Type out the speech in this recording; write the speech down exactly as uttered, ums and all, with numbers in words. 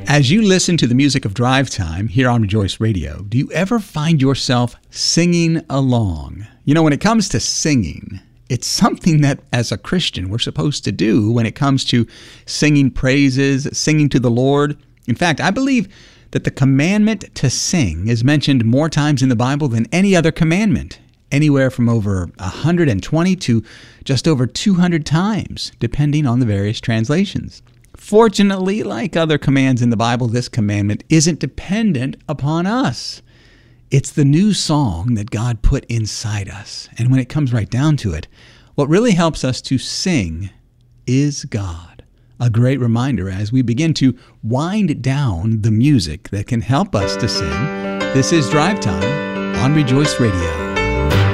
As you listen to the music of Drive Time here on Rejoice Radio, do you ever find yourself singing along? You know, when it comes to singing, it's something that as a Christian we're supposed to do when it comes to singing praises, singing to the Lord. In fact, I believe that the commandment to sing is mentioned more times in the Bible than any other commandment, anywhere from over one hundred twenty to just over two hundred times, depending on the various translations. Fortunately, like other commands in the Bible, this commandment isn't dependent upon us. It's the new song that God put inside us. And when it comes right down to it, what really helps us to sing is God. A great reminder as we begin to wind down the music that can help us to sing. This is Drive Time on Rejoice Radio.